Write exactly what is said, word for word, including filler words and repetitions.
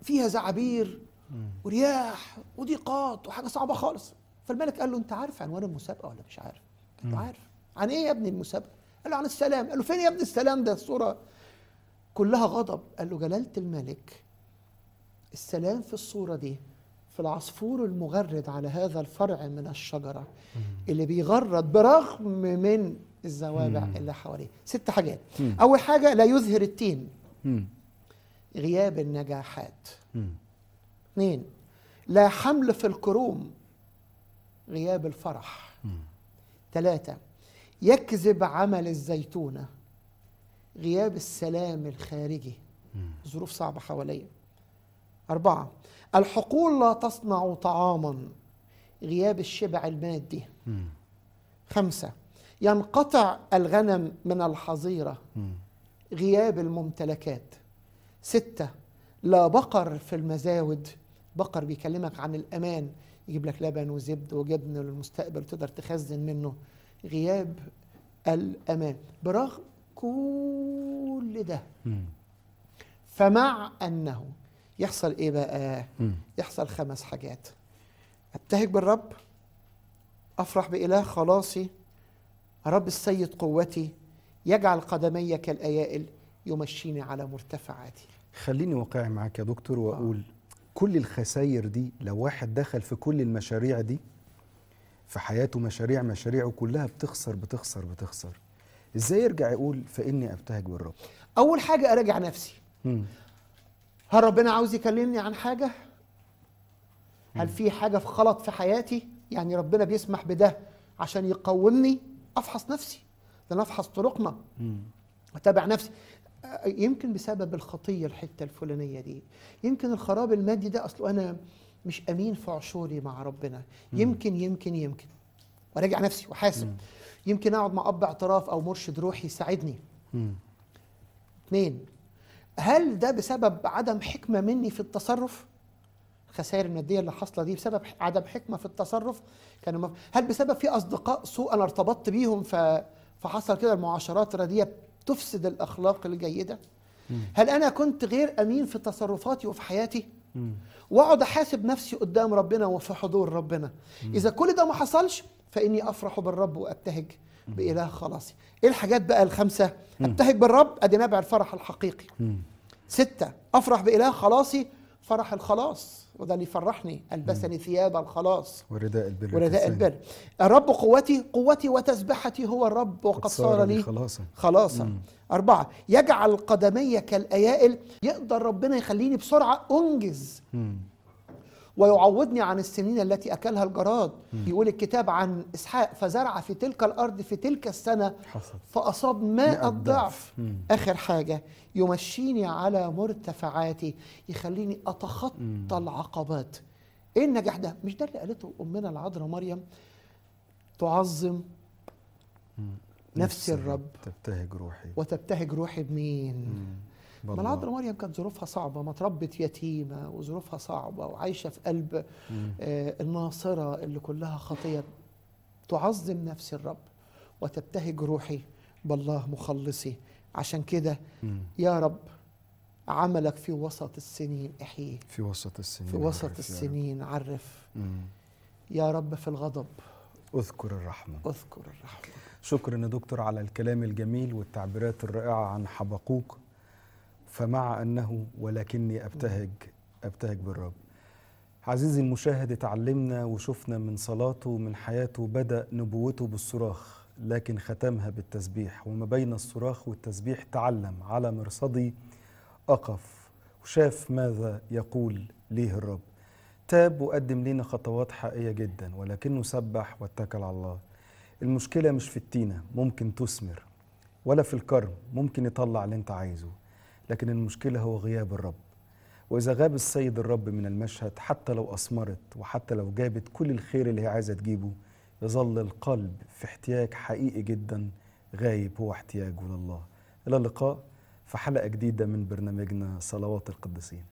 فيها زعابير ورياح وضيقات وحاجه صعبه خالص. فالملك قال له انت عارف عنوان المسابقه ولا مش عارف؟ قال له عارف. عن ايه يا ابني المسابقه؟ قال له عن السلام. قال له فين يا ابني السلام ده؟ الصوره كلها غضب. قال له جلاله الملك السلام في الصوره دي في العصفور المغرد على هذا الفرع من الشجره اللي بيغرد برغم من الزوابع اللي حواليه. ست حاجات. اول حاجه لا يظهر التين، غياب النجاحات. اثنين لا حمل في الكروم، غياب الفرح. ثلاثة يكذب عمل الزيتونة، غياب السلام الخارجي، ظروف صعبة حواليه. أربعة الحقول لا تصنع طعاما، غياب الشبع المادي. خمسة ينقطع الغنم من الحظيرة، غياب الممتلكات. ستة لا بقر في المزاود، بقر بيكلمك عن الأمان، يجيب لك لبن وزبد وجبن للمستقبل تقدر تخزن منه، غياب الأمان. برغم كل ده فمع أنه يحصل إيه بقى؟ يحصل خمس حاجات. أبتهج بالرب، أفرح بإله خلاصي، رب السيد قوتي، يجعل قدمي كالأيائل، يمشيني على مرتفعاتي. خليني واقعي معاك يا دكتور وأقول آه. كل الخسائر دي لو واحد دخل في كل المشاريع دي في حياته، مشاريع مشاريعه كلها بتخسر بتخسر بتخسر، ازاي يرجع يقول فإني أبتهج بالرب؟ أول حاجة أراجع نفسي. مم. هل ربنا عاوز يكلمني عن حاجة؟ هل في حاجة في غلط في حياتي؟ يعني ربنا بيسمح بده عشان يقومني؟ أفحص نفسي، لأن أفحص طرقنا أتابع نفسي. يمكن بسبب الخطية الحتة الفلانية دي، يمكن الخراب المادي ده أصله أنا مش أمين في عشوري مع ربنا، يمكن يمكن يمكن وراجع نفسي وحاسب. مم. يمكن أقعد مع أب اعتراف أو مرشد روحي يساعدني. مم. اثنين هل ده بسبب عدم حكمة مني في التصرف؟ الخسائر المادية اللي حصلة دي بسبب عدم حكمة في التصرف؟ كان مف... هل بسبب في أصدقاء سوء أنا ارتبطت بيهم ف... فحصل كده المعاشرات الرديئة تفسد الأخلاق الجيدة؟ مم. هل أنا كنت غير أمين في تصرفاتي وفي حياتي؟ مم. وأقعد أحاسب نفسي قدام ربنا وفي حضور ربنا. مم. إذا كل ده ما حصلش فإني أفرح بالرب وأبتهج مم. بإله خلاصي. إيه الحاجات بقى الخمسة؟ مم. أبتهج بالرب، أدي نبع الفرح الحقيقي. مم. ستة أفرح بإله خلاصي، فرح الخلاص وده اللي يفرحني، ألبسني ثياب الخلاص ورداء البر ورداء البر. الرب قوتي، قوتي وتسبحتي هو الرب وقد صار لي خلاصا, خلاصا. مم. أربعة يجعل قدمي كالأيائل، يقدر ربنا يخليني بسرعة أنجز. مم. ويعوضني عن السنين التي أكلها الجراد. مم. يقول الكتاب عن إسحاق فزرع في تلك الأرض في تلك السنة حصد. فأصاب ماء الضعف. آخر حاجة يمشيني على مرتفعاتي، يخليني أتخطى مم. العقبات. إيه النجاح ده؟ مش ده اللي قالته أمنا العذراء مريم؟ تعظم مم. نفس الرب تبتهج روحي وتبتهج روحي بمين؟ ما العذراء مريم كانت ظروفها صعبة، ما تربت يتيمة وظروفها صعبة وعايشة في قلب آه الناصرة اللي كلها خطية. تعظم نفس الرب وتبتهج روحي بالله مخلصي. عشان كده يا رب عملك في وسط السنين احييه، في وسط السنين في وسط السنين عرف مم. يا رب في الغضب اذكر الرحمة اذكر الرحمة. شكرا يا دكتور على الكلام الجميل والتعبيرات الرائعة عن حبقوق، فمع أنه ولكني أبتهج أبتهج بالرب. عزيزي المشاهد، اتعلمنا وشفنا من صلاته ومن حياته بدأ نبوته بالصراخ لكن ختمها بالتسبيح، وما بين الصراخ والتسبيح تعلم على مرصدي أقف وشاف ماذا يقول ليه الرب. تاب وقدم لنا خطوات حقيقية جدا ولكنه سبح واتكل على الله. المشكلة مش في التينة ممكن تثمر، ولا في الكرم ممكن يطلع اللي انت عايزه، لكن المشكلة هو غياب الرب. وإذا غاب السيد الرب من المشهد حتى لو أثمرت وحتى لو جابت كل الخير اللي هي عايزة تجيبه، يظل القلب في احتياج حقيقي جدا غايب، هو احتياجه لله. إلى اللقاء في حلقة جديدة من برنامجنا صلوات القديسين.